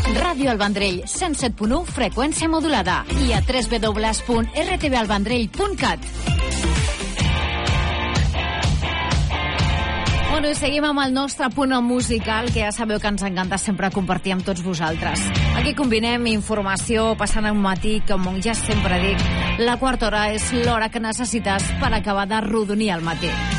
Ràdio El Vendrell, 107.1, freqüència modulada. I a www.rtvalvendrell.cat. Bueno, i seguim amb el nostre punt musical, que ja sabeu que ens encanta sempre compartir amb tots vosaltres. Aquí combinem informació, passant un matí, com ja sempre dic, la quarta hora és l'hora que necessites per acabar de rodonir el matí.